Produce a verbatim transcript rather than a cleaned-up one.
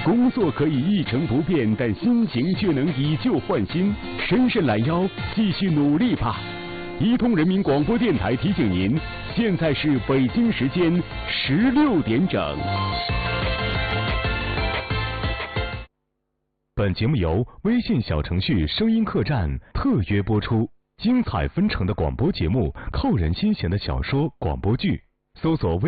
工作可以一成不变，但心情却能以旧换新。伸伸懒腰，继续努力吧！移通人民广播电台提醒您，现在是北京时间十六点整。本节目由微信小程序声音客栈特约播出，精彩纷呈的广播节目，扣人心弦的小说、广播剧，搜索微